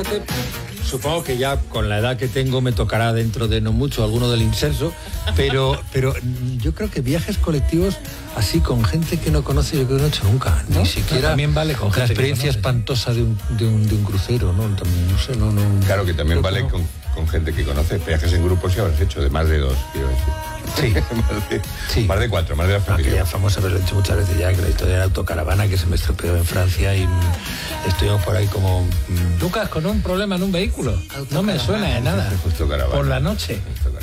fíjate, supongo que ya con la edad que tengo me tocará dentro de no mucho alguno del inserso, pero yo creo que viajes colectivos así con gente que no conoce, yo creo que no he hecho nunca, ¿no? Ni siquiera también vale con la experiencia espantosa de un crucero, ¿no? También, no sé, no. Claro que también vale con gente que conoce. Viajes en grupo sí habrás hecho, de más de 2, quiero decir. Sí. Más de 4, más de la familia. Aquella famosa, pero lo he dicho muchas veces ya, que la historia de la autocaravana que se me estropeó en Francia y estuvimos por ahí como... Lucas, con un problema en un vehículo. No me suena de nada. Por la noche.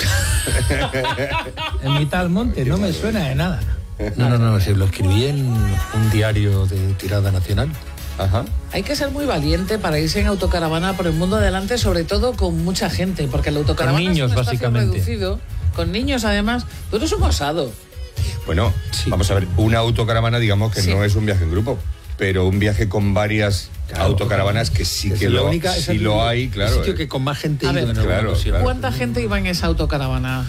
En mitad del monte, no me suena de nada. No, sí, lo escribí en un diario de tirada nacional. Ajá. Hay que ser muy valiente para irse en autocaravana por el mundo adelante, sobre todo con mucha gente, porque el autocaravana con niños, es un espacio básicamente reducido, con niños además. Tú eres un osado. Bueno, sí. Vamos a ver, una autocaravana digamos que sí. no es un viaje en grupo, pero un viaje con varias autocaravanas que sí que lo hay, claro. El sitio que con más gente a ha ido ver, en alguna ocasión. ¿Cuánta gente iba en esa autocaravana?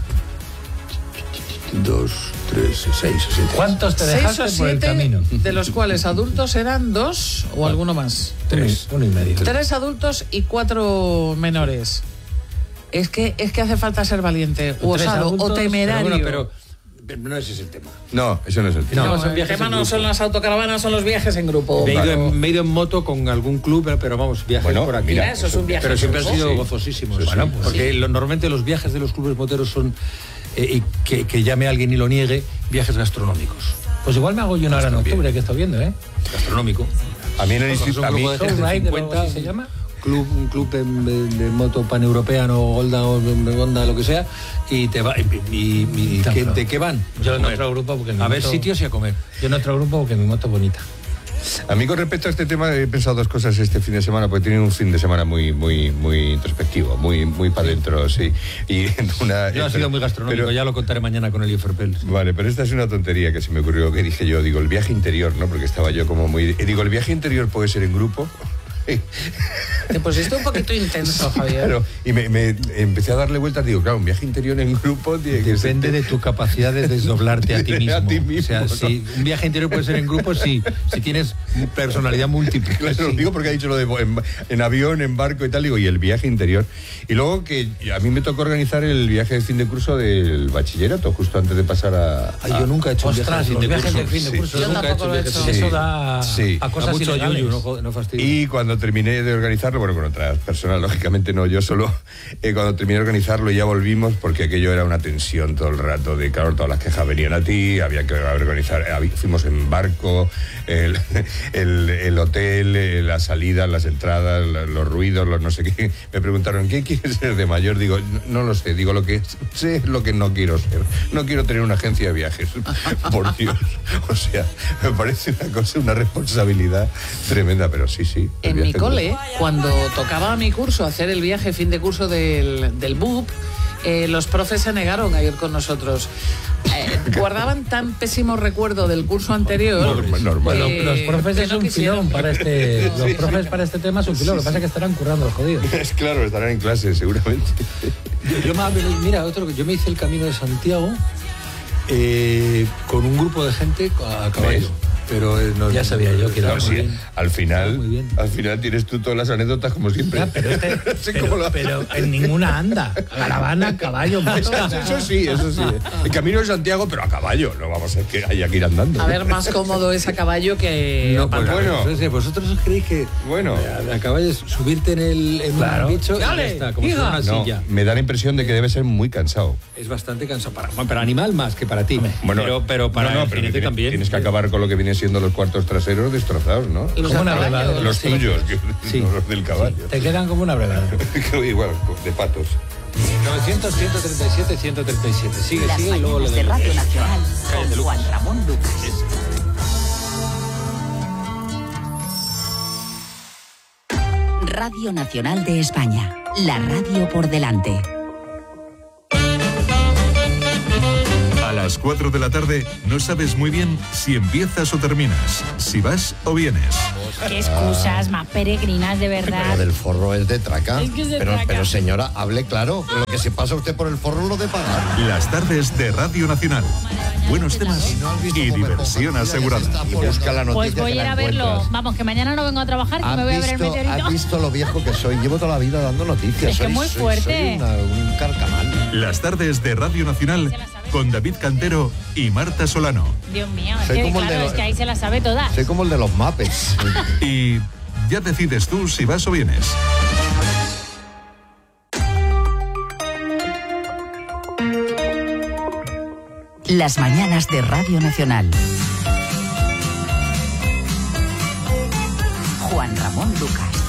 2, 3, 6 o 7. ¿Cuántos te dejaste 6 o por el 7, camino? de los cuales adultos eran 2 o alguno más. 3, 1 y medio. 3 adultos y 4 menores. Es que hace falta ser valiente, o osado, o temerario. Pero no ese es el tema. No, eso no es el tema. No, el tema no son las autocaravanas, son los viajes en grupo. Me he ido en moto con algún club, pero vamos, viajes por aquí. Mira, eso es un viaje. Pero siempre han sido gozosísimos. Sí, bueno, porque normalmente los viajes de los clubes moteros son, y que llame a alguien y lo niegue, viajes gastronómicos. Pues igual me hago yo una hora en octubre, que estoy viendo, Gastronómico. A mí en el instituto... ¿se llama? Un club de moto paneuropeo, Honda, lo que sea, y te va y ¿de qué van? Yo en otro grupo porque a ver sitios y a comer. Yo en otro grupo porque mi moto es bonita. A mí con respecto a este tema he pensado 2 cosas este fin de semana, porque he tenido un fin de semana muy introspectivo, muy para adentro, sí. Y ha sido muy gastronómico, pero, ya lo contaré mañana con Elio Ferpel. Sí. Vale, pero esta es una tontería que se me ocurrió, que dije yo, digo, el viaje interior, ¿no? Porque estaba yo como muy... Digo, ¿el viaje interior puede ser en grupo? Te pusiste un poquito intenso, Javier. Claro, y me empecé a darle vueltas, digo, claro, un viaje interior en grupo depende de tu capacidad de desdoblarte a ti mismo. O sea, ¿no? Si un viaje interior puede ser en grupo, si tienes personalidad múltiple. Claro, digo porque ha dicho lo de en avión, en barco y tal, digo, y el viaje interior. Y luego que a mí me tocó organizar el viaje de fin de curso del bachillerato, justo antes de pasar a... yo nunca he hecho un viaje de fin de curso. Yo nunca he hecho tampoco lo he hecho. Eso da a cosas mucho ilegales. No fastidio. Y cuando terminé de organizarlo, bueno, con otras personas, lógicamente no yo solo, cuando terminé de organizarlo ya volvimos, porque aquello era una tensión todo el rato, de claro, todas las quejas venían a ti, había que organizar, fuimos en barco, el hotel, las salidas, las entradas, los ruidos, los no sé qué. Me preguntaron, ¿qué quieres ser de mayor? Digo, no lo sé, digo, lo que sé es lo que no quiero ser. No quiero tener una agencia de viajes, por Dios. O sea, me parece una responsabilidad tremenda, pero sí. En mi cole, cuando tocaba mi curso hacer el viaje fin de curso del BUP, los profes se negaron a ir con nosotros. Guardaban tan pésimo recuerdo del curso anterior. Normal. Los profes es un filón para este. Los profes para este tema es un filón. Lo que pasa es que estarán currando los jodidos. Es claro, estarán en clase, seguramente. Yo me hice el Camino de Santiago con un grupo de gente a caballo. ¿Ves? Pero ya sabía yo que era muy bien. Al final tienes tú todas las anécdotas como siempre. Ya, pero en ninguna anda. Caravana, caballo, moto. Eso sí. El Camino de Santiago, pero a caballo. No vamos a ver que haya que ir andando. A ver, más cómodo es a caballo que... No, pues bueno. ¿Vosotros os creéis que a caballo es subirte en un bicho y ya está, como si fuera una silla? Me da la impresión de que debe ser muy cansado. Es bastante cansado. Para animal más que para ti. Bueno, pero para el jinete también. Tienes que acabar con lo que viene siendo los cuartos traseros destrozados, ¿no? Como una brevada. Los tuyos, no los del caballo. Te quedan como una brevada. Igual, de patos. 900, 137, 137. Sigue y luego le doy. De Radio Nacional con Juan Ramón Lucas. Radio Nacional de España. La radio por delante. A las 4 de la tarde no sabes muy bien si empiezas o terminas, si vas o vienes. Qué excusas más peregrinas, de verdad. Pero del forro es de traca. Es que es de traca. Pero señora, hable claro. Lo que se pasa usted por el forro lo de pagar. Las tardes de Radio Nacional. Buenos temas y diversión asegurada. Y busca la noticia. Pues voy a ir a verlo. Vamos, que mañana no vengo a trabajar, que me voy a ver el meteorito. ¿Has visto lo viejo que soy? Llevo toda la vida dando noticias. Es que muy fuerte. Soy un carcamal. Las tardes de Radio Nacional con David Cantero y Marta Solano. Dios mío, es Soy que, como el claro, de es que ahí se las sabe todas. Soy como el de los Muppets. Y ya decides tú si vas o vienes. Las mañanas de Radio Nacional. Juan Ramón Lucas.